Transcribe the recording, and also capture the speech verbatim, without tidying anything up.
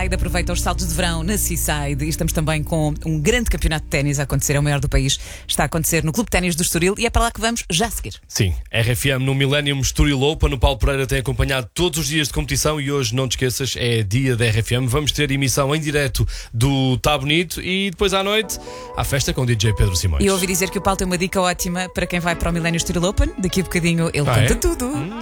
Aproveita os saltos de verão na Seaside e estamos também com um grande campeonato de ténis a acontecer, é o maior do país. Está a acontecer no Clube de Ténis do Estoril e é para lá que vamos já a seguir. Sim, R F M no Millennium Estoril Open. O Paulo Pereira tem acompanhado todos os dias de competição e hoje, não te esqueças, é dia da R F M. Vamos ter emissão em direto do Tá Bonito e depois à noite à festa com o D J Pedro Simões. E eu ouvi dizer que o Paulo tem uma dica ótima para quem vai para o Millennium Estoril Open. Daqui a bocadinho ele ah, conta é? tudo. Hum.